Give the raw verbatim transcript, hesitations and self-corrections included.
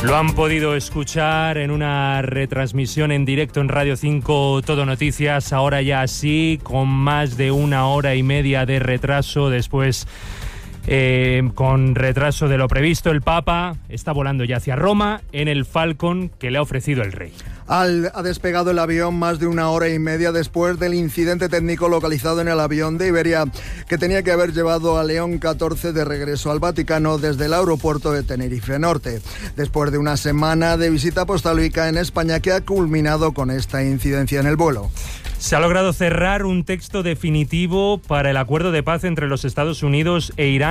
Lo han podido escuchar en una retransmisión en directo en Radio cinco Todo Noticias, ahora ya sí, con más de una hora y media de retraso, después eh, con retraso de lo previsto. El Papa está volando ya hacia Roma en el Falcon que le ha ofrecido el Rey. Al, ha despegado el avión más de una hora y media después del incidente técnico localizado en el avión de Iberia, que tenía que haber llevado a León catorce de regreso al Vaticano desde el aeropuerto de Tenerife Norte, después de una semana de visita apostólica en España que ha culminado con esta incidencia en el vuelo. Se ha logrado cerrar un texto definitivo para el acuerdo de paz entre los Estados Unidos e Irán.